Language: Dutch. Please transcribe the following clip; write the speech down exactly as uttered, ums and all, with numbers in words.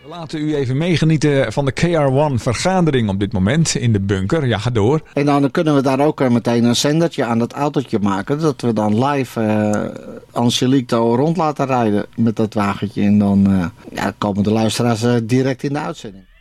We laten u even meegenieten van de K R één vergadering op dit moment in de bunker. Ja, ga door. En dan kunnen we daar ook uh, meteen een zendertje aan dat autootje maken. Dat we dan live uh, Angelique rond laten rijden met dat wagentje. En dan uh, ja, komen de luisteraars uh, direct in de uitzending.